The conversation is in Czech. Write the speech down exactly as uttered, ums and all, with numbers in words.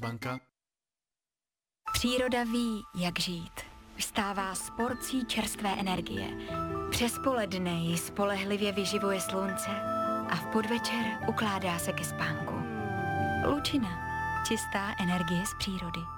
Komercbanka. Příroda ví, jak žít. Vstává s porcí čerstvé energie. Přes poledne ji spolehlivě vyživuje slunce a v podvečer ukládá se ke spánku. Lučina. Čistá energie z přírody.